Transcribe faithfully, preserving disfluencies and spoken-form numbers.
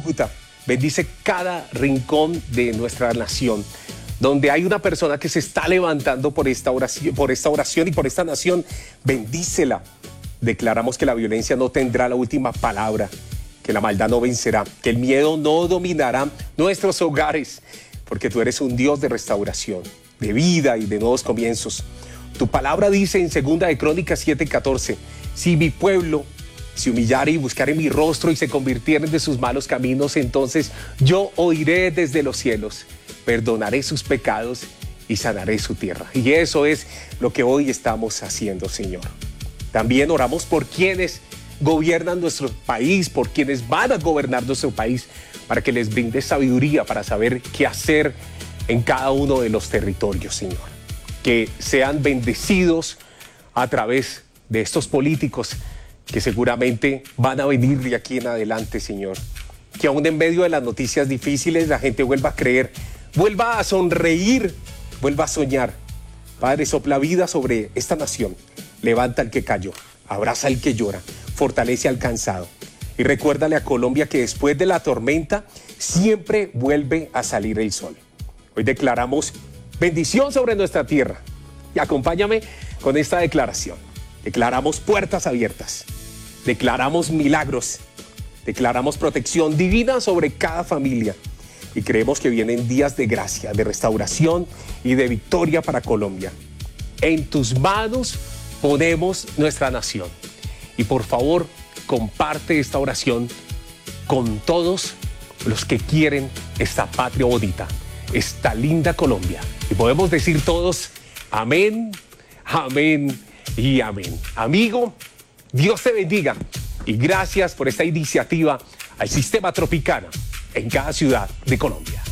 Cúcuta. Bendice cada rincón de nuestra nación, donde hay una persona que se está levantando por esta oración, por esta oración y por esta nación. Bendícela. Declaramos que la violencia no tendrá la última palabra, que la maldad no vencerá, que el miedo no dominará nuestros hogares, porque tú eres un Dios de restauración, de vida y de nuevos comienzos. Tu palabra dice en segunda de Crónicas siete catorce, si mi pueblo se humillare y buscare mi rostro y se convirtieren de sus malos caminos, entonces yo oiré desde los cielos, perdonaré sus pecados y sanaré su tierra. Y eso es lo que hoy estamos haciendo, Señor. También oramos por quienes gobiernan nuestro país, por quienes van a gobernar nuestro país, para que les brinde sabiduría para saber qué hacer en cada uno de los territorios, Señor. Que sean bendecidos a través de estos políticos que seguramente van a venir de aquí en adelante, Señor. Que aún en medio de las noticias difíciles la gente vuelva a creer, vuelva a sonreír, vuelva a soñar. Padre, sopla vida sobre esta nación. Levanta al que cayó, abraza al que llora, fortalece al cansado. Y recuérdale a Colombia que después de la tormenta siempre vuelve a salir el sol. Hoy declaramos bendición sobre nuestra tierra. Y acompáñame con esta declaración. Declaramos puertas abiertas. Declaramos milagros. Declaramos protección divina sobre cada familia. Y creemos que vienen días de gracia, de restauración y de victoria para Colombia. En tus manos ponemos nuestra nación. Y por favor, comparte esta oración con todos los que quieren esta patria bonita, esta linda Colombia. Y podemos decir todos, amén, amén y amén. Amigo, Dios te bendiga y gracias por esta iniciativa al Sistema Tropicana en cada ciudad de Colombia.